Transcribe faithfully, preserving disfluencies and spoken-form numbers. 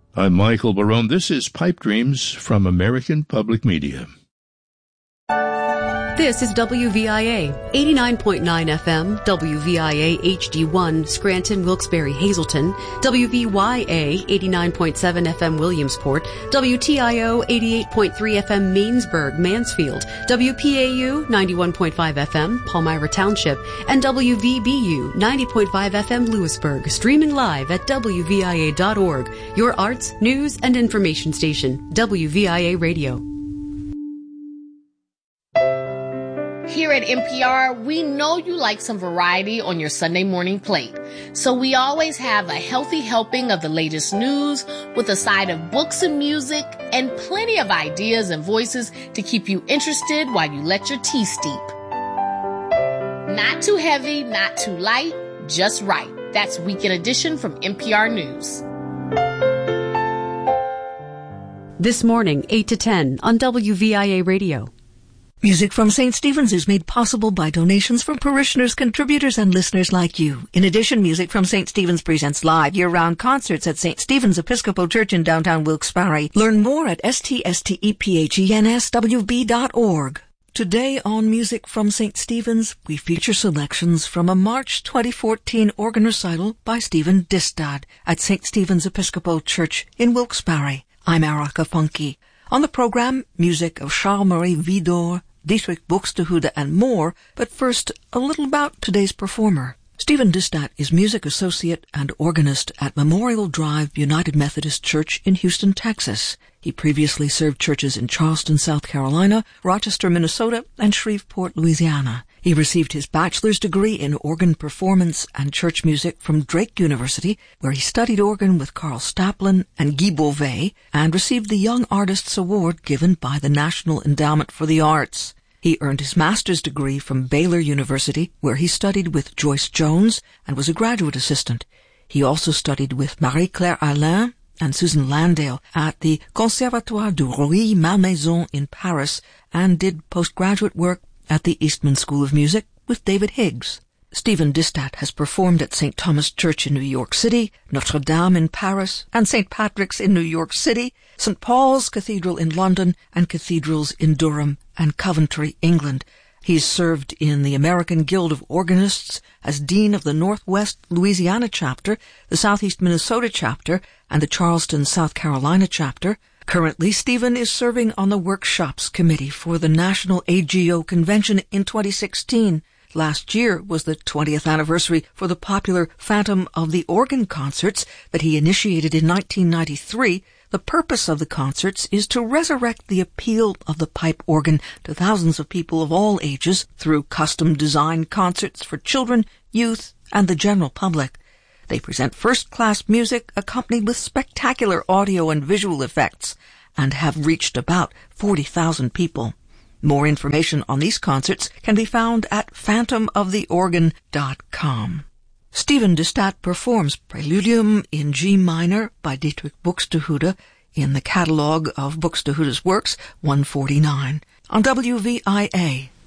I'm Michael Barone. This is Pipe Dreams from American Public Media. This is W V I A, eighty-nine point nine F M, W V I A H D one, Scranton, Wilkes-Barre, Hazleton, W V Y A, eighty-nine point seven F M, Williamsport, W T I O, eighty-eight point three F M, Mainsburg, Mansfield, W P A U, ninety-one point five F M, Palmyra Township, and W V B U, ninety point five F M, Lewisburg, streaming live at W V I A dot org, your arts, news, and information station, W V I A Radio. Here at N P R, we know you like some variety on your Sunday morning plate. So we always have a healthy helping of the latest news with a side of books and music and plenty of ideas and voices to keep you interested while you let your tea steep. Not too heavy, not too light, just right. That's Weekend Edition from N P R News. This morning, eight to ten on W V I A Radio. Music from Saint Stephen's is made possible by donations from parishioners, contributors, and listeners like you. In addition, Music from Saint Stephen's presents live year-round concerts at Saint Stephen's Episcopal Church in downtown Wilkes-Barre. Learn more at s t s t e p h e n s w b dot org. Today on Music from Saint Stephen's, we feature selections from a March twenty fourteen organ recital by Stephen Distad at Saint Stephen's Episcopal Church in Wilkes-Barre. I'm Erica Funke. On the program, music of Charles-Marie Widor, Dietrich Buxtehude, and more, but first, a little about today's performer. Stephen Distad is music associate and organist at Memorial Drive United Methodist Church in Houston, Texas. He previously served churches in Charleston, South Carolina, Rochester, Minnesota, and Shreveport, Louisiana. He received his bachelor's degree in organ performance and church music from Drake University, where he studied organ with Carl Staplin and Guy Beauvais, and received the Young Artists Award given by the National Endowment for the Arts. He earned his master's degree from Baylor University, where he studied with Joyce Jones and was a graduate assistant. He also studied with Marie-Claire Alain and Susan Landale at the Conservatoire du Rueil-Malmaison in Paris, and did postgraduate work at the Eastman School of Music with David Higgs. Stephen Distad has performed at Saint Thomas Church in New York City, Notre Dame in Paris, and Saint Patrick's in New York City, Saint Paul's Cathedral in London, and cathedrals in Durham and Coventry, England. He's served in the American Guild of Organists as Dean of the Northwest Louisiana Chapter, the Southeast Minnesota Chapter, and the Charleston, South Carolina Chapter. Currently, Stephen is serving on the Workshops Committee for the National A G O Convention in twenty sixteen. Last year was the twentieth anniversary for the popular Phantom of the Organ concerts that he initiated in nineteen ninety-three. The purpose of the concerts is to resurrect the appeal of the pipe organ to thousands of people of all ages through custom-designed concerts for children, youth, and the general public. They present first-class music accompanied with spectacular audio and visual effects, and have reached about forty thousand people. More information on these concerts can be found at phantom of the organ dot com. Stephen Distad performs Preludium in G minor by Dietrich Buxtehude in the catalogue of Buxtehude's works, one forty-nine, on W V I A,